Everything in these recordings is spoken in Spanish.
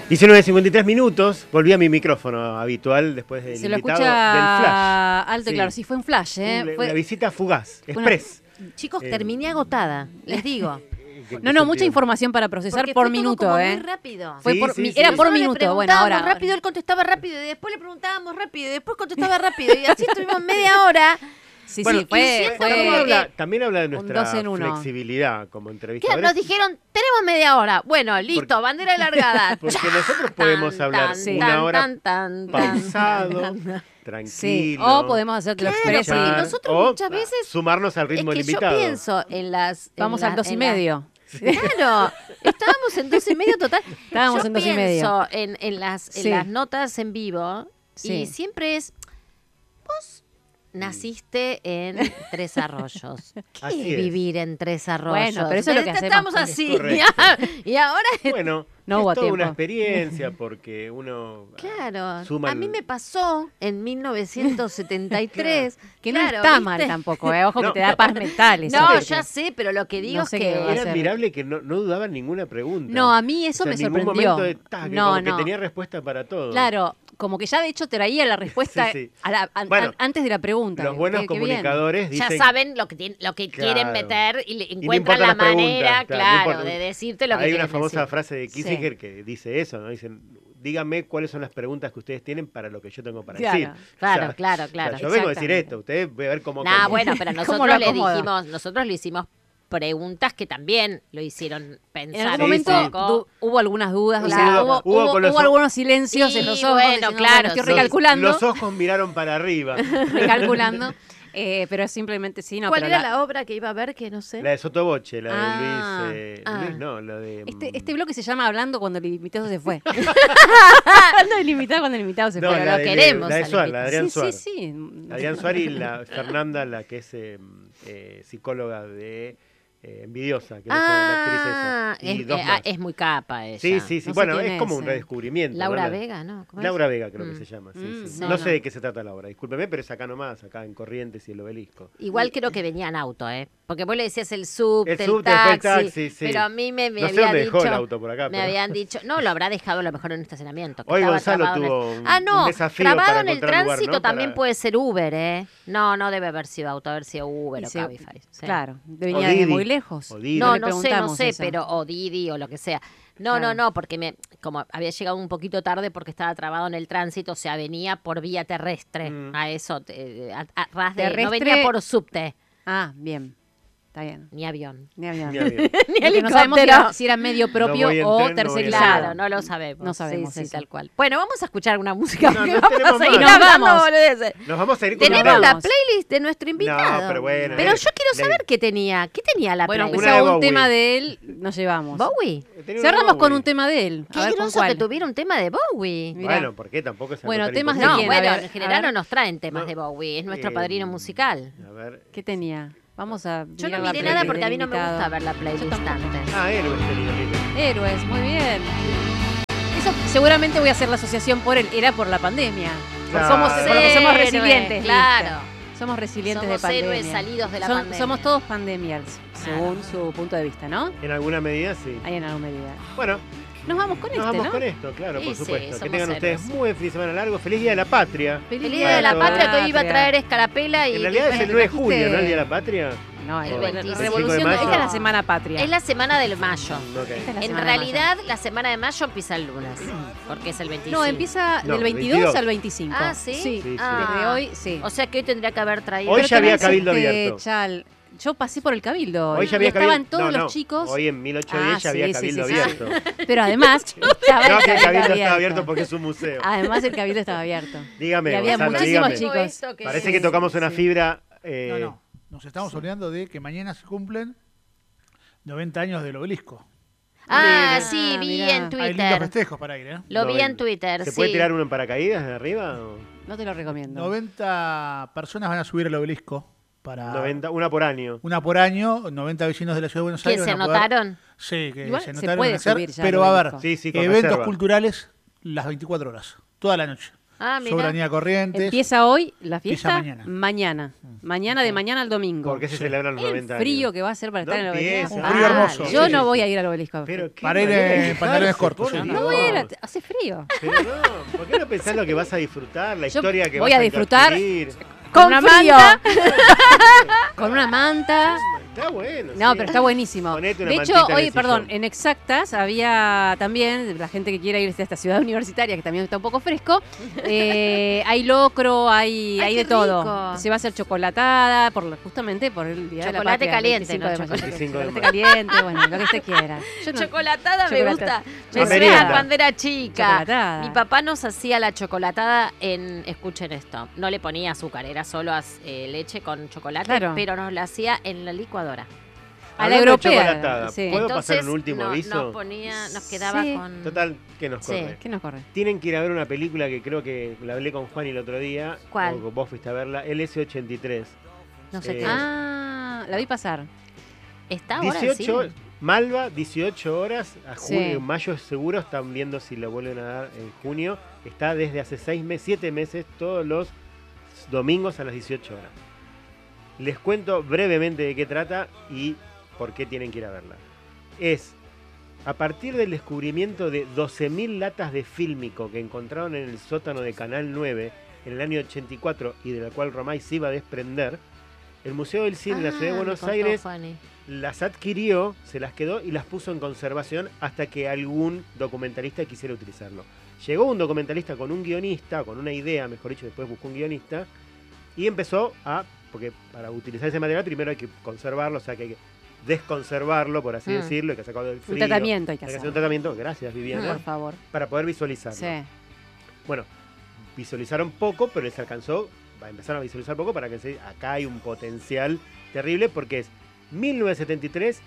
19:53, volví a mi micrófono habitual después del Se lo invitado escucha del flash. alto y claro, sí fue un flash, Una visita fugaz, express. Chicos, terminé agotada, les digo. No, mucha información para procesar. Porque por fue todo minuto, como muy rápido. Fue Sí, por, sí, sí. Era por Nosotros le minuto, bueno, preguntábamos ahora. rápido, él contestaba rápido, y después le preguntábamos rápido, y después contestaba rápido, y así estuvimos media hora. Sí, Bueno, sí, fue también habla de un nuestra 2 en 1. flexibilidad como entrevistadores. Claro, nos dijeron, tenemos media hora. Bueno, listo, bandera alargada. Porque nosotros podemos hablar una hora pausado, tranquilo. Sí, o podemos hacer que lo Claro, exprese. porque escuchar, nosotros o muchas veces sumarnos al ritmo es del que invitado. yo pienso en las... Vamos al 2:30. Claro, estábamos en 2:30 total. Estábamos yo en 2:30. pienso en las Sí. notas en vivo Sí. y siempre es... Vos naciste en Tres Arroyos. ¿Qué Así es es. vivir en Tres Arroyos? Bueno, pero eso es lo que hacemos Estamos con- así. Correcto. Y ahora... Bueno, No es hubo toda una tiempo. experiencia porque uno Claro, suma a mí el- me pasó en 1973. Que no Claro, está ¿viste? mal tampoco, Ojo No. que te da paz mental. eso, No, porque- ya sé, pero lo que digo No es sé que... qué va a Era ser. admirable que no dudaban ninguna pregunta. No, a mí eso O sea, me en ningún sorprendió. momento que No, como no. que tenía respuesta para todo. Claro, como que ya de hecho traía la respuesta Sí, sí. a antes de la pregunta. Los buenos Qué bien. comunicadores Ya dicen... saben lo que Claro. quieren meter y no encuentran importan la las preguntas, manera, claro, no claro, importa. de decirte lo que Hay quieren una famosa decir. frase de Kissinger que dice eso, ¿no? Dicen, díganme cuáles son las preguntas que ustedes tienen para lo que yo tengo para Claro, decir. claro, O claro. sea, yo vengo a decir Exactamente. esto, ustedes voy a ver cómo... Nah, bueno, pero ¿Cómo nosotros lo le acomoda? dijimos, nosotros le hicimos preguntas que también lo hicieron En pensar algún Sí, momento sí. hubo algunas dudas, o Claro. sea, Hubo hubo, con los hubo ojos- algunos silencios en Sí, los ojos. bueno, diciendo, claro, estoy sí. recalculando, Los ojos miraron para arriba. recalculando, pero simplemente sí, no. ¿Cuál pero era la obra que iba a ver que no sé? La de Sotoboche, la de Ah, Luis... ah. Luis no, la de... Este bloque se llama Hablando cuando el invitado se fue. Hablando del invitado cuando el invitado se No, fue. pero la lo de- queremos La de al Suar, invitado. la de Adrián Suar. Sí. Adrián Suar y la Fernanda, la que es psicóloga de Envidiosa, que es la actriz esa. Y dos más. es muy capa ella. Sí, sí. No sé Bueno, quién es como es, un redescubrimiento. Laura ¿no? Vega, ¿no? ¿Cómo es? Laura Vega creo que Mm. se llama. Sí, Mm, sí. sí, No no. sé de qué se trata la obra, discúlpeme, pero es acá nomás, acá en Corrientes y el Obelisco. Igual creo que venía en auto, ¿eh? Porque vos le decías el subte, El subte, después el taxi, taxi, sí. pero a mí me No sé había dónde dicho... dejó el auto por acá. Me pero- habían dicho, no, lo habrá dejado a lo mejor en un estacionamiento. que Hoy estaba Gonzalo trabado en tuvo el... un no, desafío trabado para en el encontrar lugar, tránsito ¿no? también Para- puede ser Uber, ¿eh? No debe haber sido auto, haber sido Uber Y o se- Cabify. Sí. Claro, O venía de Didi. muy lejos. O Didi. No, le no sé, preguntamos eso. pero o Didi o lo que sea. No, Claro. no, porque como había llegado un poquito tarde porque estaba trabado en el tránsito, o sea, venía por vía terrestre. Mm. A eso, a ras de... No Terrestre- venía por subte, Ah, bien. Está bien. ni avión. Ni avión. Ni avión. Porque no sabemos si era medio propio voy en o tren, no voy en tercerizado. Claro, no lo sabemos. No sabemos Sí, eso. tal cual. Bueno, vamos a escuchar una música No, porque no vamos tenemos a seguir más. Nos hablando vamos. boludeces. Nos vamos a ir con Tenemos una- la vamos. playlist de nuestro invitado. No, pero bueno. Pero yo quiero de- saber qué tenía. ¿Qué tenía la Bueno, aunque playlist? Una de sea un Bowie. tema de él, nos llevamos. ¿Bowie? Tenía una Cerramos con Bowie. un tema de él. Qué A ver con groso que cuál. tuviera un tema de Bowie. Mirá. Bueno, ¿por qué? Tampoco es algo Bueno, tan temas de No, imposible. quién? bueno, A ver, en general a ver. no nos traen temas No. de Bowie. Es nuestro padrino musical. A ver. ¿Qué tenía? Vamos a Yo no mirar la miré nada playlist porque a del mí no me invitado. gusta ver la playlist antes. Ah, Héroes tenía, mire. Héroes, muy bien. Eso seguramente voy a hacer la asociación por él. Era por la pandemia. Claro. Porque somos resilientes. Claro. ¿viste? Somos resilientes Somos de pandemia. héroes salidos de la Son- pandemia. Somos todos pandemials, según su punto de vista, ¿no? En alguna medida, sí. Hay en alguna medida. Bueno, Nos vamos con nos este, vamos ¿no? con esto, claro, Y por sí, supuesto. Que somos tengan ustedes héroes. muy buen fin de semana largo. Feliz Día de la Patria. Feliz Día de la Para Patria todos. que iba a traer Escarapela y... En realidad es el 9 de junio, ¿no? El Día de la Patria. No, El la 25 de revolución. mayo. Esta es la semana patria. Es la semana del mayo. Ok. Esta es la En semana realidad, la semana de mayo empieza el lunes, porque es el 25. No, empieza No, del 22 22. al 25. Ah, ¿sí? Sí, Sí, sí. Ah. desde hoy, sí. O sea que hoy tendría que haber traído... Hoy Pero ya había tenés, cabildo abierto. Chal, yo pasé por el cabildo. Hoy y ya había estaban cabildo. todos No, los no. chicos. Hoy en 1810 ya había sí, cabildo sí, sí. abierto. Pero además estaba No, el que el cabildo cabildo estaba abierto porque es un museo. Además el cabildo estaba abierto. Dígame, Y había Gonzalo, muchísimos dígame. chicos. Parece que tocamos una fibra. No. Nos estamos olvidando de que mañana se cumplen 90 años del Obelisco. Ah, Mira. sí, vi Mirá. en Hay lindos Twitter. festejos para ir, ¿eh? Lo vi en Twitter, ¿Se sí. puede tirar uno en paracaídas de arriba? O No te lo recomiendo. 90 personas van a subir al Obelisco para 90, una por año. una por año, 90 vecinos de la Ciudad de Buenos ¿Que Aires. se van a poder- anotaron? Sí, que Igual se se anotaron puede en hacer, subir ya pero al va a haber Obelisco. Sí, sí, con eventos reserva. culturales las 24 horas, toda la noche. Ah, mira. Soberanía Corrientes. Empieza hoy la Empieza fiesta. mañana. Mañana, de mañana al domingo. ¿Por qué se celebran los El 90 años? frío que va a ser para No estar en el obelisco. empieza. Un frío hermoso. Yo Sí, no sí, voy sí. a ir al obelisco. Pero qué Para ir manera de en quejarse, pantalones cortos, por ¿no? Dios. No voy a ir, hace frío. Pero no, ¿por qué no pensás lo que vas a disfrutar? La Yo historia que voy vas a disfrutar adquirir? Con Con una frío. manta. Con una manta. Está bueno. No, sí. pero está buenísimo. Ponete una De hecho, mantita en hoy, el perdón, sillón. en Exactas había también, la gente que quiera irse a esta ciudad universitaria, que también está un poco fresco, hay locro, hay Ay, de qué todo. rico. Se va a hacer chocolatada, justamente por el Día de la Chocolate Patria, caliente, 25 no de mayo. chocolate. 25 de Chocolate mayo. caliente, bueno, lo que usted quiera. Yo no- Chocolatada me Chocolatada. gusta. Me Merienda. suena cuando era chica. Chocolatada. Mi papá nos hacía la chocolatada escuchen esto, no le ponía azúcar, era solo leche con chocolate, Claro. pero nos la hacía en la licuadora. A la Hablando de europea. chocolatada, Sí. ¿puedo Entonces, pasar un último aviso? nos quedaba Sí. con... Total, que nos Sí. corre. ¿Qué nos corre? Tienen que ir a ver una película que creo que la hablé con Juan el otro día. ¿Cuál? O vos fuiste a verla, LS83. No sé Eh, qué. Ah, la vi pasar. ¿Está ahora en 18, cine? Malva, 18 horas. A junio, Sí. en mayo seguro están viendo si lo vuelven a dar en junio. Está desde hace 7 meses, todos los domingos a las 18 horas. Les cuento brevemente de qué trata y por qué tienen que ir a verla. Es a partir del descubrimiento de 12.000 latas de fílmico que encontraron en el sótano de Canal 9 en el año 84 y de la cual Romay se iba a desprender, el Museo del Cine de la Ciudad de Ah, Buenos me contó Aires Juani. las adquirió, se las quedó y las puso en conservación hasta que algún documentalista quisiera utilizarlo. Llegó un documentalista con un guionista, con una idea, mejor dicho, después buscó un guionista y empezó porque para utilizar ese material primero hay que conservarlo, o sea que hay que desconservarlo, por así decirlo, hay que sacarlo del Un frío. tratamiento hay que Hay que hacer. hacer un tratamiento, gracias Viviana, Por favor. para poder visualizarlo. Sí. Bueno, visualizaron poco, pero les alcanzó, empezaron a visualizar poco para que acá hay un potencial terrible porque es 1973,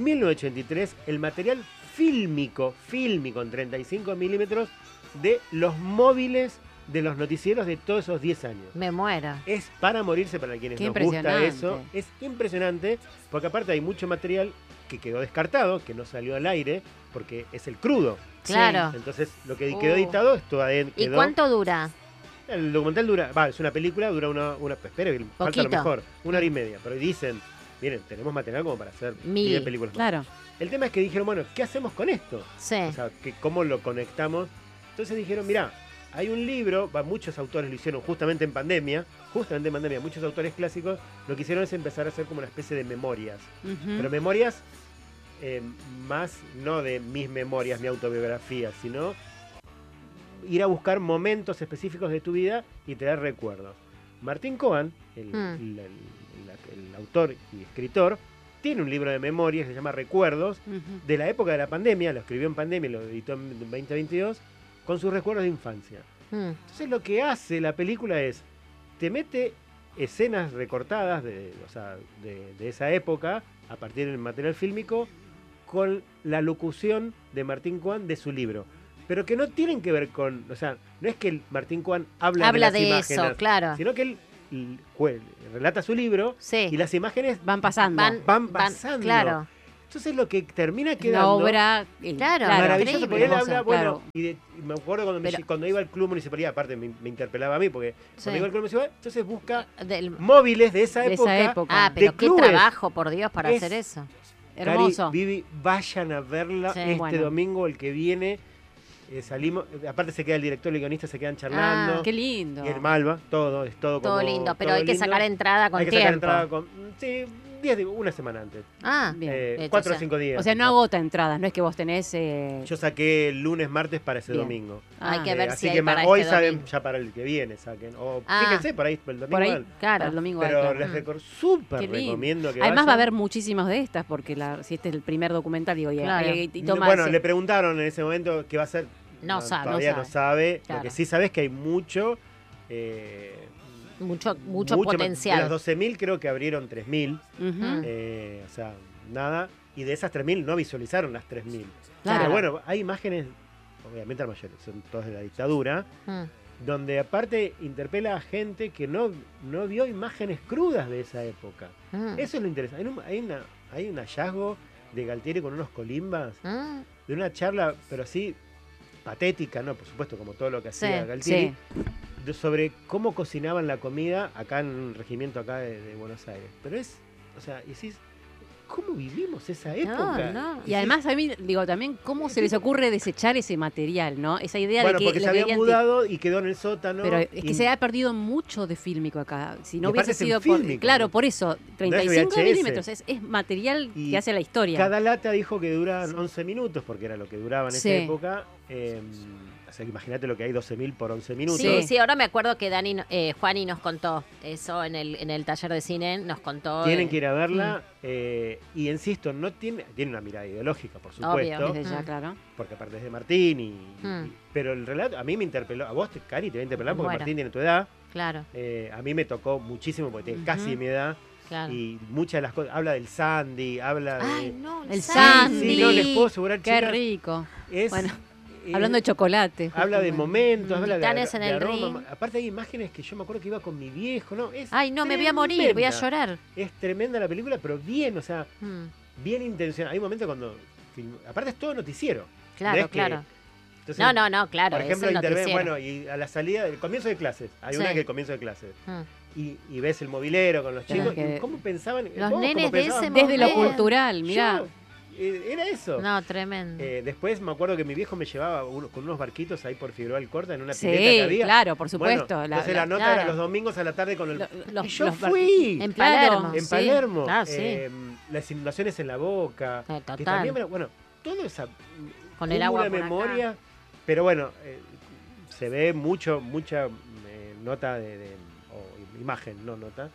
1983, el material fílmico en 35 milímetros de los móviles de los noticieros de todos esos 10 años. Me muero. Es para morirse para quienes Qué nos gusta impresionante. eso. Es impresionante porque aparte hay mucho material que quedó descartado, que no salió al aire, porque es el crudo. Claro. Entonces lo que quedó Oh. editado es todo adentro. ¿Y cuánto dura? El documental dura, es una película, dura una espero que falta lo Poquito. mejor, 1 hora y media. Pero dicen, miren, tenemos material como para hacer 1000. 10 películas más. Claro. El tema es que dijeron, bueno, ¿qué hacemos con esto? Sí. O sea, ¿cómo lo conectamos? Entonces dijeron, mirá, hay un libro, muchos autores lo hicieron justamente en pandemia, muchos autores clásicos lo que hicieron es empezar a hacer como una especie de memorias. Ujú. Pero memorias más, no de mis memorias, mi autobiografía, sino ir a buscar momentos específicos de tu vida y traer recuerdos. Martín Cohen, el autor y escritor, tiene un libro de memorias que se llama Recuerdos, Ujú. de la época de la pandemia, lo escribió en pandemia y lo editó en 2022, con sus recuerdos de infancia. Mm. Entonces lo que hace la película es, te mete escenas recortadas de esa época, a partir del material fílmico, con la locución de Martín Cohen de su libro. Pero que no tienen que ver con, no es que el Martín Cohen habla de las de imágenes, eso, claro. sino que él relata su libro Sí. y las imágenes Van pasando. van pasando. Claro. Entonces lo que termina Una quedando obra Claro, maravilloso, increíble. porque él hermosa, habla, bueno, claro. y me acuerdo cuando iba al club municipal, aparte me interpelaba a mí, porque Sí. cuando iba al club municipal, entonces busca Del- móviles de esa De época. esa época. Ah, pero de qué clubes. trabajo, por Dios, para Es- hacer eso. Cari, Hermoso. Vivi, vayan a verla Sí, este bueno. domingo, el que viene. Salimos, aparte se queda el director y el guionista, se quedan charlando. Qué lindo. Y el Malva, es todo Todo como- lindo, pero todo hay que lindo. sacar entrada con Hay que tiempo. sacar entrada con, sí, una semana antes. Ah, Bien. 4 o Entonces, 5 días. O sea, no agota entradas, no es que vos tenés... Yo saqué el lunes, martes para ese Bien. domingo. Hay que ver así si hay que para hoy este saben domingo. ya para el que viene saquen. O Ah. fíjense, por ahí el domingo. por ahí, igual. claro. para el domingo. hay, Pero claro. les súper Qué lindo. recomiendo que Además va a vayan. haber muchísimos de estas, porque si este es el primer documental, digo, Claro. y toma Bueno, ese- le preguntaron en ese momento qué va a hacer. No sabe, no Todavía no sabe. Claro. Lo que sí sabe es que hay mucho. Mucho más. potencial. De las 12.000 creo que abrieron 3.000. Ujú. O sea, nada. Y de esas 3.000 no visualizaron las 3.000. Claro. Pero bueno, hay imágenes, obviamente la mayoría son todas de la dictadura, Mm. donde aparte interpela a gente que no vio imágenes crudas de esa época. Mm. Eso es lo interesante. Hay un hallazgo de Galtieri con unos colimbas, Mm. de una charla, pero así patética, ¿no? Por supuesto, como todo lo que hacía Sí, Galtieri. sí. sobre cómo cocinaban la comida acá en un regimiento acá de Buenos Aires. Pero es, o sea, y decís, ¿cómo vivimos esa época? no. Y además, a mí, digo, también, ¿cómo se les ocurre desechar ese material, no? Esa idea Bueno, de que porque se lo había querían mudado y quedó en el sótano. Pero es y- que se ha perdido mucho de fílmico acá. Si no Y aparte hubiese es en sido por. fílmico, Claro, ¿no? por eso, No es 35 VHS. milímetros. Es material Y que hace la historia. Cada lata dijo que duran 11 minutos, porque era lo que duraba en Sí. esa época. O sea, imagínate lo que hay, 12.000 por 11 minutos. Sí, sí, ahora me acuerdo que Juani nos contó eso en el taller de cine, nos contó. Tienen que ir a verla. Y insisto, no tiene una mirada ideológica, por supuesto. Desde ya, claro. Porque aparte es de Martín. Mm. Pero el relato a mí me interpeló. A vos, Cari, te va a interpelar porque Bueno. Martín tiene tu edad. Claro, A mí me tocó muchísimo porque tiene casi mi edad. claro. Y muchas de las cosas. Habla del Sandy, habla de. Ay, no, El Sandy. Sí, no les puedo asegurar, Qué chicas, rico. es, Bueno, eh, hablando de chocolate. Habla de momentos, habla Titanes de en el aroma. ring. Aparte hay imágenes que yo me acuerdo que iba con mi viejo, ¿no? Es Ay, no, me voy a morir, voy a tremenda. llorar. Es tremenda la película, pero bien, o sea, Mm, bien intencionada. Hay momentos cuando... Aparte es todo noticiero. Claro, No es que- claro. Entonces, No, claro. Por ejemplo, es el interven, noticiero. bueno, y a la salida, el comienzo de clases. Hay Sí. una que el comienzo de clases. Mm. Y ves el mobilero con los Claro, chicos. que- y ¿Cómo pensaban? Los vos, nenes cómo de ese pensaban? Desde lo momento. cultural, mirá. Era eso. No, tremendo. Después me acuerdo que mi viejo me llevaba con unos barquitos ahí por Figueroa Corta en una Sí, pileta que había. claro, por Bueno, supuesto. entonces la nota claro. era los domingos a la tarde con el... y yo los fui En claro, Palermo. en sí. Palermo. Claro, sí. Las inundaciones en la boca. Total. Que también, bueno, todo esa... Con el agua una por acá. memoria. Pero bueno, se ve mucha nota o imagen, no nota,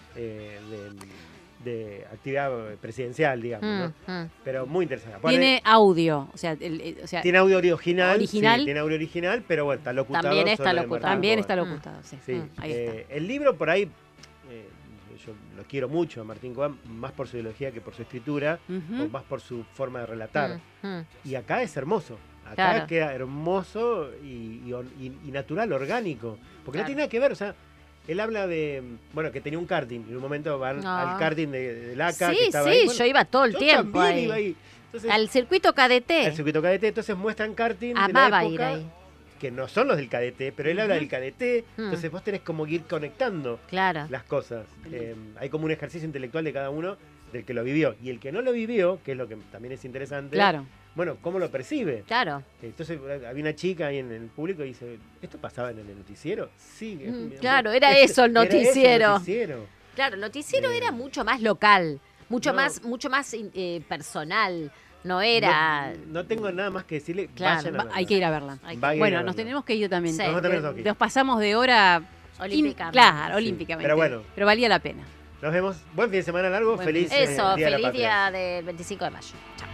de actividad presidencial, digamos, ¿no? Mm. Pero muy interesante. Tiene audio. O sea, Tiene audio original. Original. Sí, tiene audio original, pero bueno, está locutado. También está sobre locutado. Martín también Cohen. está locutado. Sí. Sí, Ahí está. el libro por ahí, yo lo quiero mucho a Martín Cohen, más por su ideología que por su escritura, Ujú. o más por su forma de relatar. Mm. Y acá es hermoso. Acá Claro. queda hermoso y natural, orgánico. Porque no Claro. tiene nada que ver, o sea, él habla de, bueno, que tenía un karting. Y en un momento van No. al karting de LACA, que Sí, estaba sí, ahí. Bueno, yo iba todo el yo tiempo también ahí. iba ahí. Entonces, Al circuito al KDT. circuito KDT, entonces muestran karting de la Amaba ir época, ahí. que no son los del KDT, pero él habla del KDT, Mm. entonces vos tenés como que ir conectando Claro. las cosas. Hay como un ejercicio intelectual de cada uno del que lo vivió. Y el que no lo vivió, que es lo que también es interesante, Claro. bueno, ¿cómo lo percibe? Claro. Entonces había una chica ahí en el público y dice, ¿esto pasaba en el noticiero? Sí. Claro, era eso el noticiero. Claro, el noticiero Eh. era mucho más local, mucho No. más personal. No era. No tengo nada más que decirle. Claro, Vayan a verla. Hay que ir a verla. Hay que- Vayan a Bueno, verla. nos tenemos que ir también. Sí. Nosotros también nos tenemos que ir. Nos pasamos de hora Olímpicamente. Claro, Sí, olímpicamente. pero bueno. Pero valía la pena. Nos vemos. Buen fin de semana largo. Buen Feliz fin de Eso, Día de la feliz Patria. día del 25 de mayo. Chao.